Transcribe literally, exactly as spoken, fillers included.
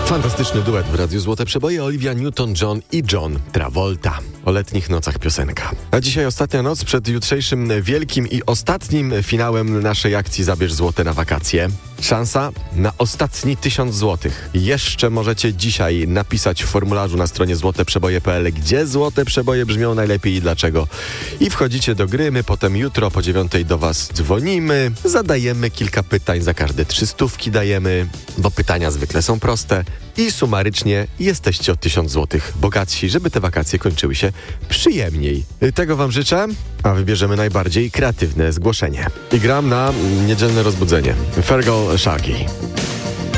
Fantastyczny duet w Radiu Złote Przeboje. Olivia Newton-John i John Travolta. O letnich nocach piosenka. A dzisiaj ostatnia noc przed jutrzejszym wielkim i ostatnim finałem naszej akcji Zabierz Złote na wakacje. Szansa na ostatni tysiąc złotych. Jeszcze możecie dzisiaj napisać w formularzu na stronie złoteprzeboje kropka p l, gdzie złote przeboje brzmią najlepiej i dlaczego. I wchodzicie do gry, my potem jutro po dziewiątej do was dzwonimy, zadajemy kilka pytań, za każde trzy stówki dajemy, bo pytania zwykle są proste i sumarycznie jesteście o tysiąc złotych bogatsi, żeby te wakacje kończyły się przyjemniej. Tego wam życzę, a wybierzemy najbardziej kreatywne zgłoszenie. I gram na niedzielne rozbudzenie. Fergal Shaggy.